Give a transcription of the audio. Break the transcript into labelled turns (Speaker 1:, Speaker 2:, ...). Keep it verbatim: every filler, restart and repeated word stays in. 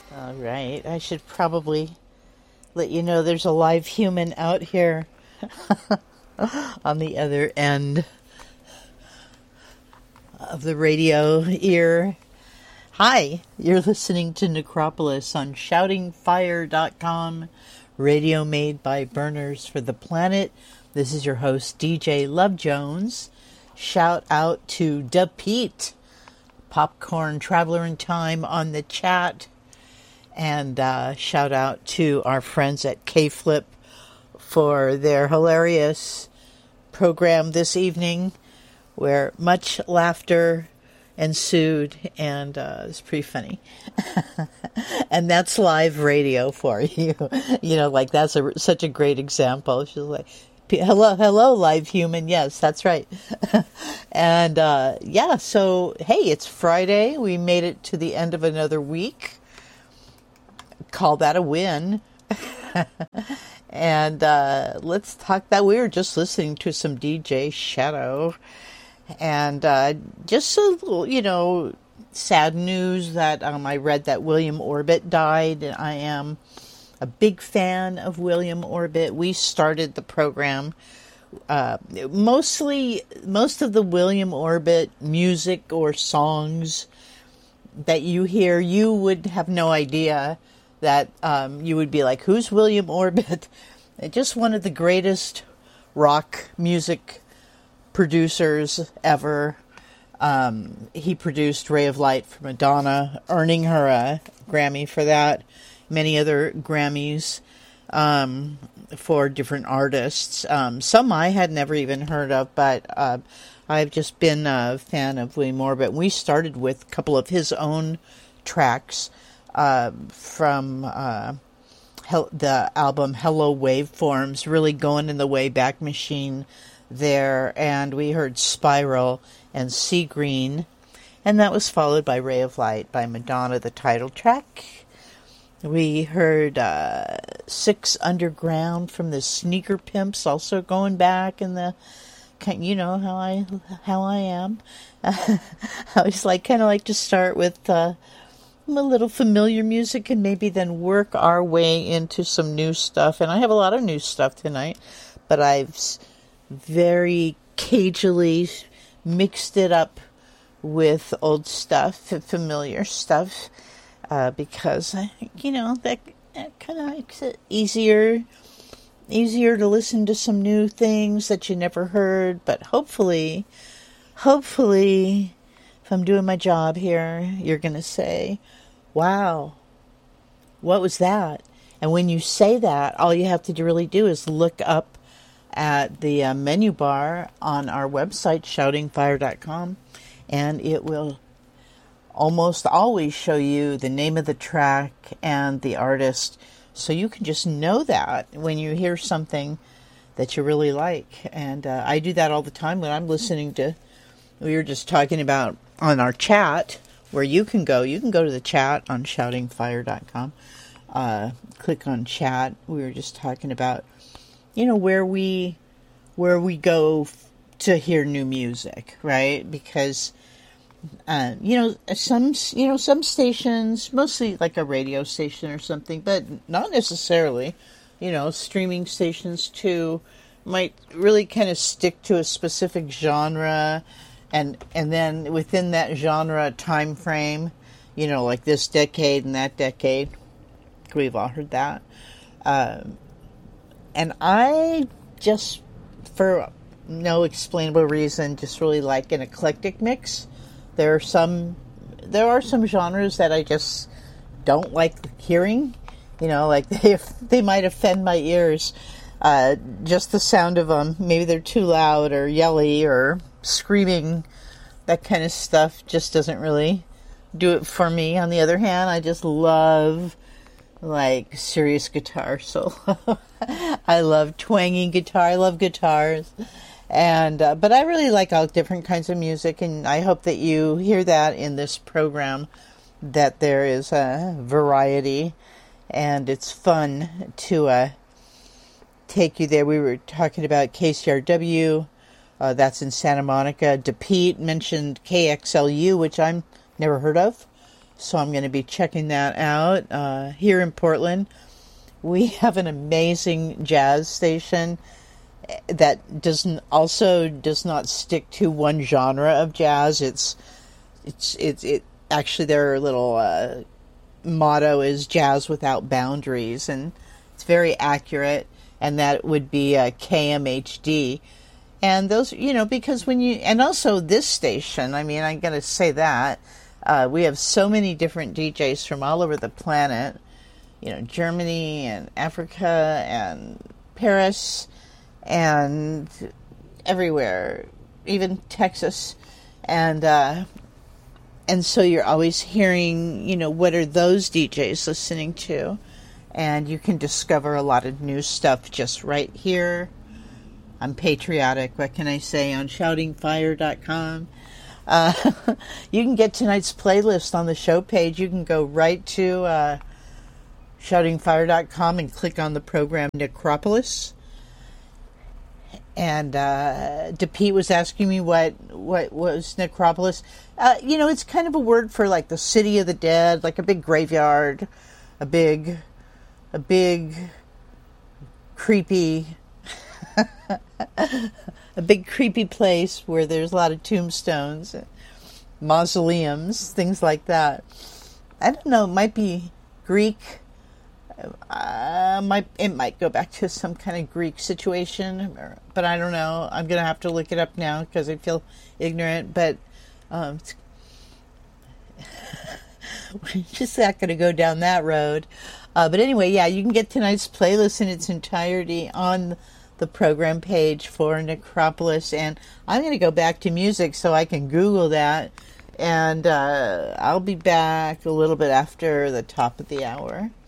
Speaker 1: All right. I should probably let you know there's a live human out here on the other end of the radio ear. Hi, you're listening to Necropolis on shouting fire dot com, radio made by burners for the planet. This is your host, D J Love Jones. Shout out to Da Pete, Popcorn Traveler in Time on the chat. And uh, shout out to our friends at K-Flip for their hilarious program this evening, where much laughter ensued, and uh, it's pretty funny. And that's live radio for you. You know, like that's a, such a great example. She's like, hello, hello, live human. Yes, that's right. And uh, yeah, so hey, it's Friday. We made it to the end of another week. Call that a win. And uh, let's talk that. We were just listening to some D J Shadow. And uh, just a little, you know, sad news that um, I read that William Orbit died. And I am a big fan of William Orbit. We started the program. Uh, mostly, most of the William Orbit music or songs that you hear, you would have no idea that um, you would be like, who's William Orbit? Just one of the greatest rock music producers ever. Um, he produced Ray of Light for Madonna, earning her a Grammy for that. Many other Grammys um, for different artists. Um, some I had never even heard of, but uh, I've just been a fan of William Orbit. We started with a couple of his own tracks uh, from uh, hel- the album Hello Waveforms, really going in the Wayback Machine there, and we heard Spiral and Sea Green, and that was followed by Ray of Light by Madonna, the title track. We heard uh, Six Underground from the Sneaker Pimps, also going back in the, you know how I how I am. I always like kind of like to start with uh, a little familiar music and maybe then work our way into some new stuff. And I have a lot of new stuff tonight, but I've very cagily mixed it up with old stuff, familiar stuff, uh, because, you know, that, that kind of makes it easier, easier to listen to some new things that you never heard. But hopefully, hopefully, if I'm doing my job here, you're going to say, wow, what was that? And when you say that, all you have to do, really do is look up at the uh, menu bar on our website, shouting fire dot com, and it will almost always show you the name of the track and the artist, so you can just know that when you hear something that you really like. And uh, I do that all the time when I'm listening to, we were just talking about on our chat, where you can go, you can go to the chat on shouting fire dot com, uh, click on chat. We were just talking about, you know, where we where we go f- to hear new music, right? Because uh, you know, some you know some stations, mostly like a radio station or something, but not necessarily. You know, streaming stations too might really kind of stick to a specific genre, and and then within that genre time frame, you know, like this decade and that decade. We've all heard that. Um, And I just, for no explainable reason, just really like an eclectic mix. There are some, there are some genres that I just don't like hearing. You know, like they they might offend my ears. Uh, just the sound of them. Maybe they're too loud or yelly or screaming. That kind of stuff just doesn't really do it for me. On the other hand, I just love like serious guitar solo. I love twanging guitar. I love guitars, and uh, but I really like all different kinds of music, and I hope that you hear that in this program, that there is a variety, and it's fun to uh, take you there. We were talking about K C R W, uh, that's in Santa Monica. Da Pete mentioned K X L U, which I'm never heard of. So I'm going to be checking that out. Uh, here in Portland, we have an amazing jazz station that doesn't also does not stick to one genre of jazz. It's it's it's it actually their little uh, motto is jazz without boundaries, and it's very accurate. And that would be uh, K M H D. And those, you know, because when you, and also this station, I mean, I'm going to say that uh, we have so many different D Js from all over the planet, you know, Germany and Africa and Paris and everywhere, even Texas, and uh, and so you're always hearing, you know, what are those D Js listening to, and you can discover a lot of new stuff just right here. I'm patriotic. What can I say? On shouting fire dot com. Uh, you can get tonight's playlist on the show page. You can go right to uh, shouting fire dot com and click on the program Necropolis. And uh, DePete was asking me what what was Necropolis. Uh, you know, it's kind of a word for like the city of the dead, like a big graveyard, a big, a big, creepy, a big creepy place where there's a lot of tombstones, mausoleums, things like that. I don't know. It might be Greek. Uh, might it might go back to some kind of Greek situation, but I don't know. I'm gonna have to look it up now because I feel ignorant. But um, we're just not gonna go down that road. Uh, but anyway, yeah, you can get tonight's playlist in its entirety on the program page for Necropolis, and I'm gonna go back to music so I can Google that, and uh, I'll be back a little bit after the top of the hour.